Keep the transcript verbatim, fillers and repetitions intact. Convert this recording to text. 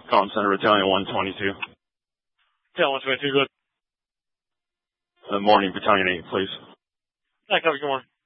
Comm Center, Battalion one twenty-two. Battalion one twenty-two, good. Uh, morning, Battalion eight, please. Hi, copy, good morning.